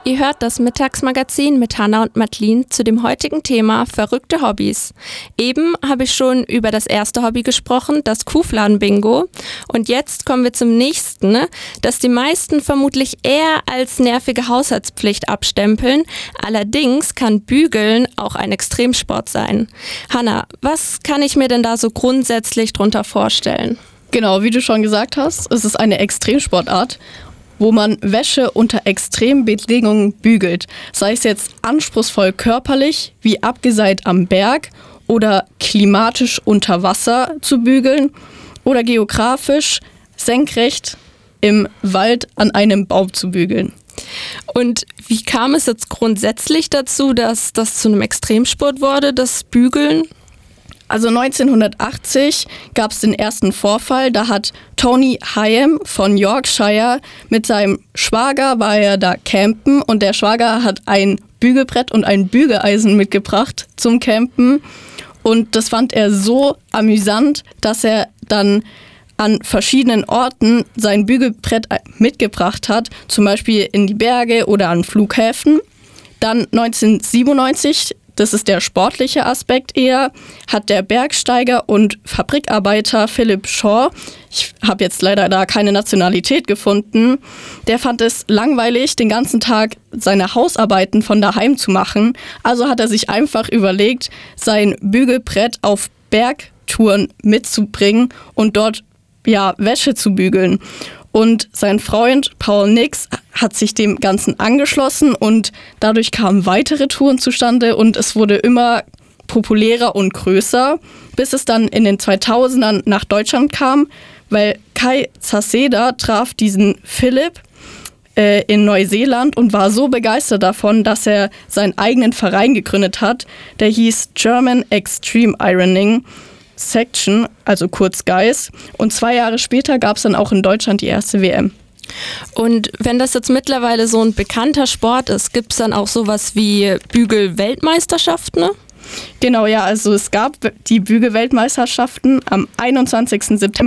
Ihr hört das Mittagsmagazin mit Hannah und Madeline zu dem heutigen Thema verrückte Hobbys. Eben habe ich schon über das erste Hobby gesprochen, das Kuhfladen-Bingo. Und jetzt kommen wir zum nächsten, das die meisten vermutlich eher als nervige Haushaltspflicht abstempeln. Allerdings kann Bügeln auch ein Extremsport sein. Hannah, was kann ich mir denn da so grundsätzlich drunter vorstellen? Genau, wie du schon gesagt hast, es ist eine Extremsportart, wo man Wäsche unter extremen Bedingungen bügelt. Sei es jetzt anspruchsvoll körperlich, wie abgeseilt am Berg, oder klimatisch unter Wasser zu bügeln, oder geografisch senkrecht im Wald an einem Baum zu bügeln. Und wie kam es jetzt grundsätzlich dazu, dass das zu einem Extremsport wurde, das Bügeln? Also 1980 gab es den ersten Vorfall, da hat Tony Hyam von Yorkshire mit seinem Schwager, war er da campen, und der Schwager hat ein Bügelbrett und ein Bügeleisen mitgebracht zum Campen, und das fand er so amüsant, dass er dann an verschiedenen Orten sein Bügelbrett mitgebracht hat, zum Beispiel in die Berge oder an Flughäfen. Dann 1997, das ist der sportliche Aspekt eher, hat der Bergsteiger und Fabrikarbeiter Philip Shaw, ich habe jetzt leider da keine Nationalität gefunden, der fand es langweilig, den ganzen Tag seine Hausarbeiten von daheim zu machen. Also hat er sich einfach überlegt, sein Bügelbrett auf Bergtouren mitzubringen und dort Wäsche zu bügeln. Und sein Freund Paul Nix hat sich dem Ganzen angeschlossen, und dadurch kamen weitere Touren zustande und es wurde immer populärer und größer, bis es dann in den 2000ern nach Deutschland kam, weil Kai Zaceda traf diesen Philipp in Neuseeland und war so begeistert davon, dass er seinen eigenen Verein gegründet hat. Der hieß German Extreme Ironing Section, also kurz GEIS. Und 2 Jahre später gab es dann auch in Deutschland die erste WM. Und wenn das jetzt mittlerweile so ein bekannter Sport ist, gibt es dann auch sowas wie Bügel-Weltmeisterschaften, ne? Genau, ja, also es gab die Bügel-Weltmeisterschaften am 21. September